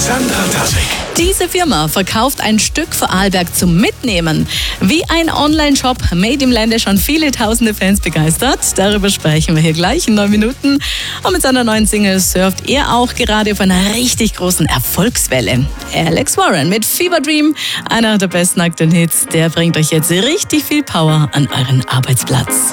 Sandra Dassig. Diese Firma verkauft ein Stück Vorarlberg zum Mitnehmen. Wie ein Online-Shop made im Lande schon viele tausende Fans begeistert. Darüber sprechen wir hier gleich in 9 Minuten. Und mit seiner neuen Single surft er auch gerade auf einer richtig großen Erfolgswelle. Alex Warren mit Fever Dream, einer der besten aktuellen Hits, der bringt euch jetzt richtig viel Power an euren Arbeitsplatz.